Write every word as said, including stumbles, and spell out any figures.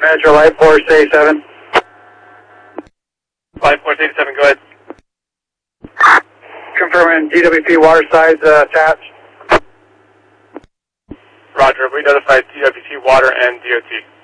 Metro Light Force eighty-seven. Light Force eighty-seven, go ahead. Confirming D W P water size uh, attached. Roger, we notified D W P water and D O T.